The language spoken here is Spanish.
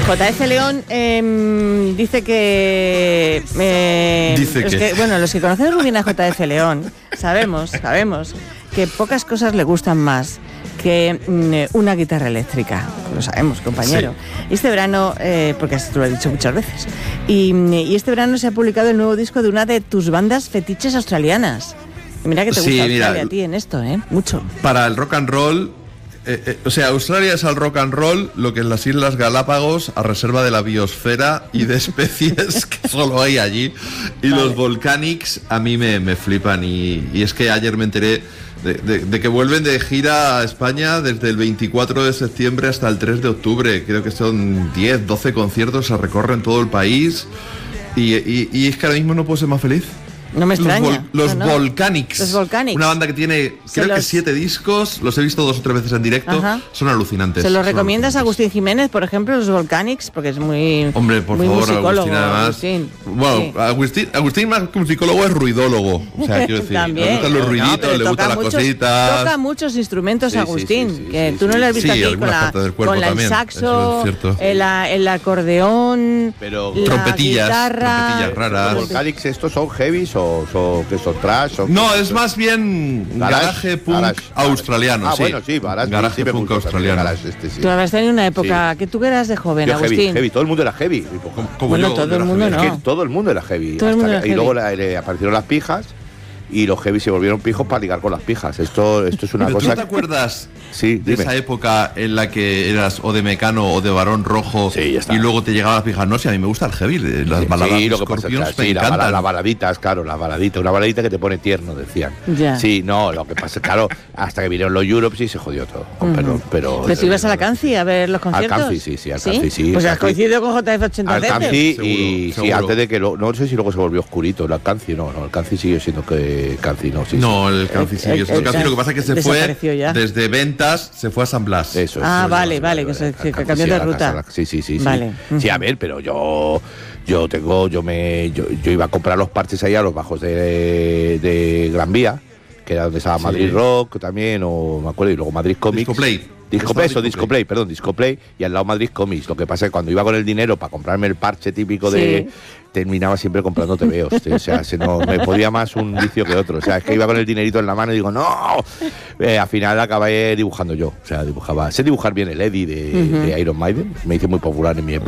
JF León dice que... los que conocemos muy bien a JF León sabemos que pocas cosas le gustan más que una guitarra eléctrica. Lo sabemos, compañero. Sí. Este verano, porque tú lo has dicho muchas veces, y este verano se ha publicado el nuevo disco de una de tus bandas fetiches australianas. Y mira que te gusta Australia a ti en esto, mucho. Para el rock and roll... Australia es al rock and roll lo que en las Islas Galápagos a reserva de la biosfera y de especies que solo hay allí. Y vale. Los Volcanics a mí me flipan y es que ayer me enteré de que vuelven de gira a España desde el 24 de septiembre hasta el 3 de octubre. Creo que son 10, 12 conciertos, se recorren todo el país y es que ahora mismo no puedo ser más feliz. No me extraña. Los Volcanics. Los Volcanics. Una banda que tiene, creo que 7 discos. Los he visto 2 o 3 veces en directo. Ajá. Son alucinantes. ¿Se los recomiendas a Agustín Jiménez, por ejemplo, los Volcanics? Porque es muy... Hombre, por muy favor, Agustín, además. Agustín. Bueno, sí. Agustín más que un psicólogo es ruidólogo. O sea, quiero decir, le gustan los ruiditos, le gustan las cositas. Toca muchos instrumentos, Agustín. Que tú no le has visto aquí con el saxo, el acordeón, trompetillas ¿Los raras. Volcanics estos son heavies o son trash? No, es más bien garaje punk australiano. Bueno, sí, garaje punk australiano. Tú habías tenido una época que tú eras de joven, Agustín. Heavy, todo el mundo era heavy. Bueno, todo el mundo no. Es que todo el mundo era heavy. Y luego le aparecieron las pijas. Y los heavy se volvieron pijos para ligar con las pijas. Esto es una cosa... ¿Tú te acuerdas de esa época en la que eras o de Mecano o de Barón Rojo y luego te llegaban las pijas? No, si a mí me gusta el heavy, las baladas lo que pasa, me encantan. Las baladitas, claro, una baladita que te pone tierno, decían. Ya. Sí, no, lo que pasa, claro, hasta que vinieron los Europes y se jodió todo. Perdón, pero tú ibas a la Canci a ver los conciertos. Al Canci, sí. Pues has coincidido con JF 80 veces. Al Canci y sí, antes de que no sé si luego se volvió oscurito. El Canci no, el Canci sigue siendo que Canci no. El Canci sigue siendo Canci. Lo que pasa es que se fue desde ventas, se fue a San Blas. Eso. Vale, que cambió de ruta. Sí. Vale. Sí, a ver, pero yo iba a comprar los parches ahí a los bajos de Gran Vía, que era donde estaba Madrid Rock también, o me acuerdo, y luego Madrid Comics. Discoplay, y al lado Madrid Comics. Lo que pasa es que cuando iba con el dinero para comprarme el parche típico terminaba siempre comprando tebeos. O sea, me podía más un vicio que otro. O sea, es que iba con el dinerito en la mano y digo, ¡no! Al final acabé dibujando yo. O sea, sé dibujar bien el Eddie de Iron Maiden. Me hice muy popular en mi época.